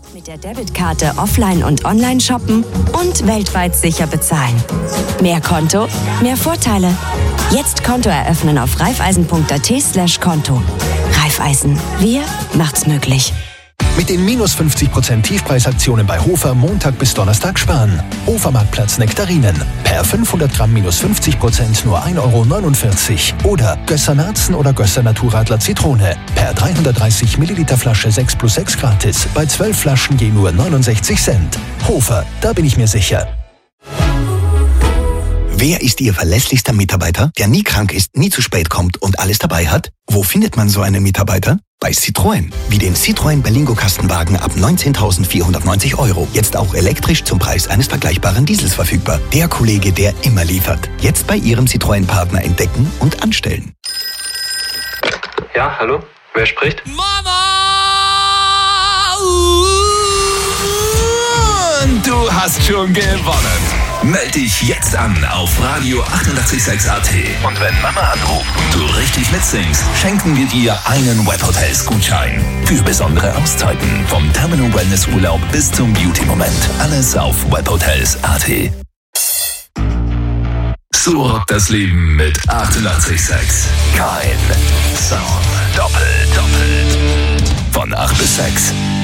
Mit der Debitkarte offline und online shoppen und weltweit sicher bezahlen. Mehr Konto, mehr Vorteile. Jetzt Konto eröffnen auf raiffeisen.at/Konto. Raiffeisen, wir macht's möglich. Mit den minus 50% Tiefpreisaktionen bei Hofer Montag bis Donnerstag sparen. Hofer Marktplatz Nektarinen. Per 500 Gramm minus 50% nur 1,49 €. Oder Gösser Narzen oder Gösser Naturradler Zitrone. Per 330 Milliliter Flasche 6+6 gratis. Bei 12 Flaschen je nur 69 Cent. Hofer, da bin ich mir sicher. Wer ist Ihr verlässlichster Mitarbeiter, der nie krank ist, nie zu spät kommt und alles dabei hat? Wo findet man so einen Mitarbeiter? Bei Citroën. Wie den Citroën Berlingo Kastenwagen ab 19.490 €. Jetzt auch elektrisch zum Preis eines vergleichbaren Diesels verfügbar. Der Kollege, der immer liefert. Jetzt bei Ihrem Citroën-Partner entdecken und anstellen. Ja, hallo? Wer spricht? Mama! Und du hast schon gewonnen. Meld dich jetzt an auf Radio 886 AT. Und wenn Mama anruft und du richtig mitsingst, schenken wir dir einen Webhotels-Gutschein. Für besondere Auszeiten vom Terminal Wellness Urlaub bis zum Beauty-Moment. Alles auf Webhotels.at. So rockt das Leben mit 886. Kein Song doppelt. Von 8 bis 6.